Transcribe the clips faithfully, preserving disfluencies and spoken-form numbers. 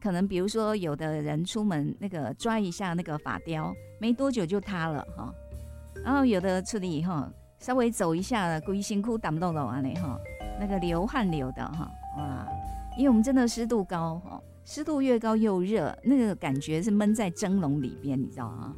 可能比如说有的人出门那个抓一下那个发雕，没多久就塌了哈。然后有的出里哈，稍微走一下，规身躯挡到了安尼哈，那个流汗流的哈，哇！因为我们真的湿度高哈，湿度越高又热，那个感觉是闷在蒸笼里边，你知道吗？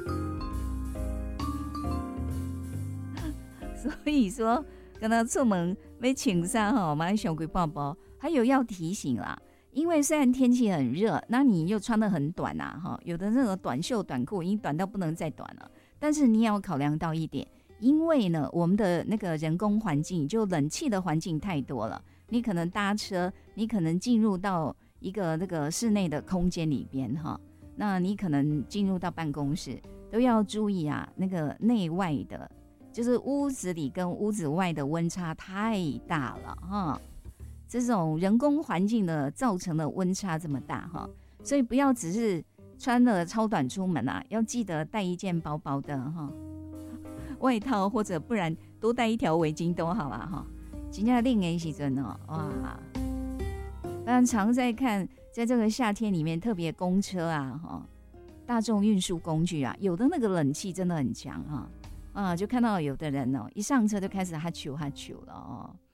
所以说，跟他出门要穿衫哈，马上想归包包。还有要提醒啦，因为虽然天气很热，那你又穿得很短啊哈，有的那个短袖短裤已经短到不能再短了。但是你也要考量到一点，因为呢，我们的那个人工环境，就冷气的环境太多了。你可能搭车，你可能进入到一个那个室内的空间里边哈，那你可能进入到办公室，都要注意啊，那个内外的。就是屋子里跟屋子外的温差太大了哈，这种人工环境的造成的温差这么大哈，所以不要只是穿了超短出门啊，要记得带一件薄薄的哈外套，或者不然多带一条围巾都好啦哈。真的另一时阵哦，哇！当然常在看，在这个夏天里面，特别公车啊哈，大众运输工具啊，有的那个冷气真的很强哈。啊，就看到有的人哦，一上车就开始哈啾哈啾了哦。